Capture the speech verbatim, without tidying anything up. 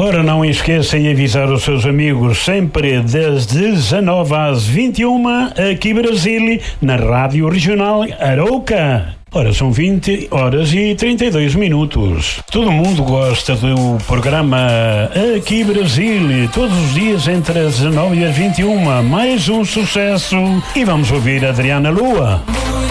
Ora, não esqueça de avisar os seus amigos sempre das dezanove às vinte e uma, aqui Brasília, na Rádio Regional Arauca. Ora, são vinte horas e trinta e dois minutos. Todo mundo gosta do programa Aqui Brasília, todos os dias entre as dezanove e as vinte e uma. Mais um sucesso. E vamos ouvir Adriana Lua.